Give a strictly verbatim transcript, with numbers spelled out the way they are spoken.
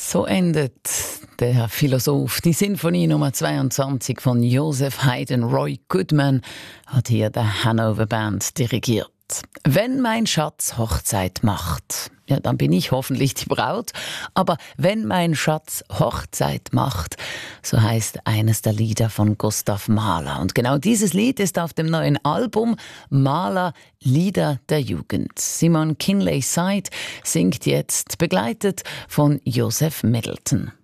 So endet der Philosoph. Die Sinfonie Nummer zweiundzwanzig von Joseph Haydn. Roy Goodman hat hier der Hanover Band dirigiert. Wenn mein Schatz Hochzeit macht, ja, dann bin ich hoffentlich die Braut. Aber wenn mein Schatz Hochzeit macht, so heißt eines der Lieder von Gustav Mahler. Und genau dieses Lied ist auf dem neuen Album Mahler Lieder der Jugend. Simon Kinley Said singt jetzt, begleitet von Joseph Middleton.